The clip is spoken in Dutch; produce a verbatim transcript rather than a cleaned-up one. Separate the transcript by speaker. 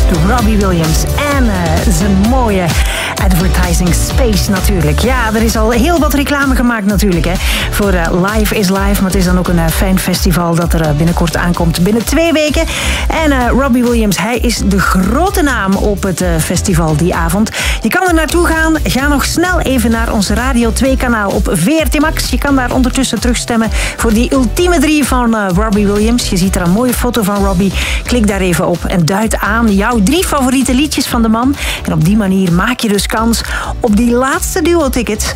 Speaker 1: Robbie Williams en uh, zijn mooie advertising space natuurlijk. Ja, er is al heel wat reclame gemaakt natuurlijk hè, voor uh, Live is Live. Maar het is dan ook een uh, fijn festival dat er uh, binnenkort aankomt. Binnen twee weken. En uh, Robbie Williams, hij is de grote naam op het uh, festival die avond. Je kan er naartoe gaan. Ga nog snel even naar ons Radio twee kanaal op V R T Max. Je kan daar ondertussen terugstemmen voor die ultieme drie van uh, Robbie Williams. Je ziet er een mooie foto van Robbie. Klik daar even op en duid aan jouw drie favoriete liedjes van de man. En op die manier maak je dus kans op die laatste duo-ticket